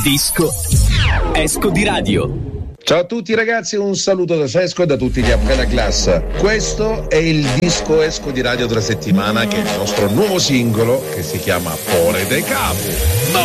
Disco Esco di Radio. Ciao a tutti ragazzi, un saluto da Cesco e da tutti gli Appena Class. Questo è il Disco Esco di Radio della settimana, che è il nostro nuovo singolo che si chiama Pore de Capo.